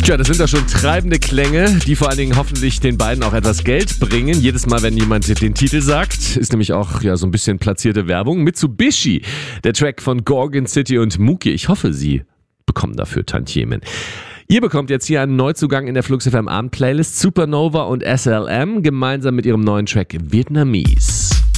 Tja, das sind doch schon treibende Klänge, die vor allen Dingen hoffentlich den beiden auch etwas Geld bringen. Jedes Mal, wenn jemand den Titel sagt, ist nämlich auch so ein bisschen platzierte Werbung. Mitsubishi, der Track von Gorgon City und Mookie. Ich hoffe, Sie bekommen dafür Tantiemen. Ihr bekommt jetzt hier einen Neuzugang in der Flux FM Abend Playlist. Supernova und SLM gemeinsam mit ihrem neuen Track Vietnamese.